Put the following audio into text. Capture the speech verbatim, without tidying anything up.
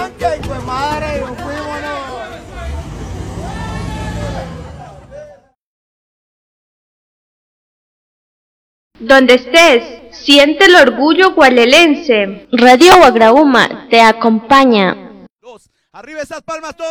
Palanca y pues madre, nos fuimos. Donde estés, siente el orgullo gualelense. Radio Guagrauma te acompaña. Dos. Arriba esas palmas todos.